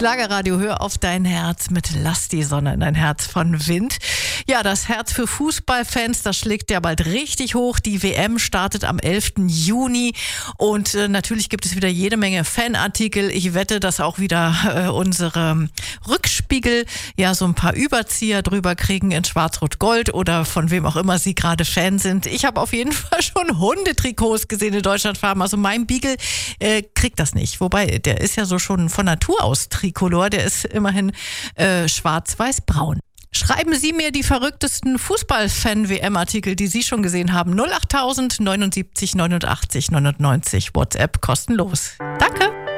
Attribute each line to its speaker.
Speaker 1: Schlagerradio, hör auf dein Herz mit Lass die Sonne in dein Herz von Wind. Ja, das Herz für Fußballfans, das schlägt ja bald richtig hoch. Die WM startet am 11. Juni und natürlich gibt es wieder jede Menge Fanartikel. Ich wette, dass auch wieder unsere Rückspiegel ja so ein paar Überzieher drüber kriegen in Schwarz-Rot-Gold oder von wem auch immer sie gerade Fan sind. Ich habe auf jeden Fall schon Hundetrikots gesehen in Deutschlandfarben. Also mein Beagle kriegt das nicht. Wobei, der ist ja so schon von Natur aus Tricolor. Der ist immerhin schwarz-weiß-braun. Schreiben Sie mir die verrücktesten Fußball-Fan-WM-Artikel, die Sie schon gesehen haben. 08000 79 89 99. WhatsApp kostenlos. Danke.